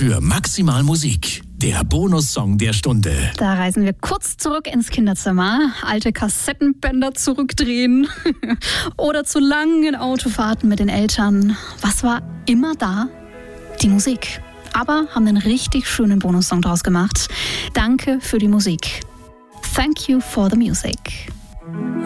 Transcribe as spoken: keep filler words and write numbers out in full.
für Maximal Musik. Der Bonussong der Stunde. Da reisen wir kurz zurück ins Kinderzimmer, alte Kassettenbänder zurückdrehen oder zu langen Autofahrten mit den Eltern. Was war immer da? Die Musik. Aber haben einen richtig schönen Bonussong draus gemacht. Danke für die Musik. Thank you for the music.